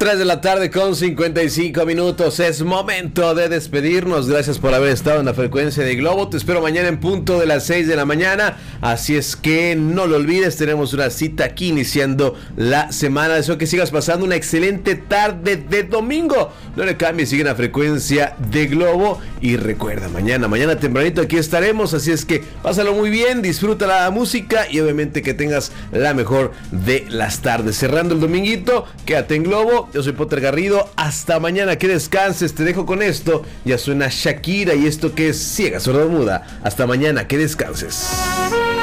3 de la tarde con 55 minutos. Es momento de despedirnos. Gracias por haber estado en la frecuencia de Globo. Te espero mañana en punto de las 6 de la mañana. Así es que no lo olvides, tenemos una cita aquí iniciando la semana. Deseo que sigas pasando una excelente tarde de domingo. No le cambies, sigue en la frecuencia de Globo. Y recuerda, mañana tempranito aquí estaremos. Así es que pásalo muy bien, disfruta la música y obviamente que tengas la mejor de las tardes. Cerrando el dominguito, quédate en Globo. Yo soy Potter Garrido. Hasta mañana, que descanses. Te dejo con esto. Ya suena Shakira y esto que es Ciega Sordomuda. Hasta mañana, que descanses.